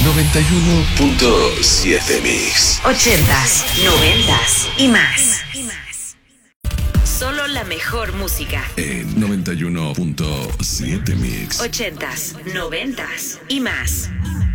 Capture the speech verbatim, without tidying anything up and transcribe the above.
noventa y uno punto siete Mix. Ochentas, noventas y más. Solo la mejor música. En noventa y uno punto siete Mix. Ochentas, noventas y más.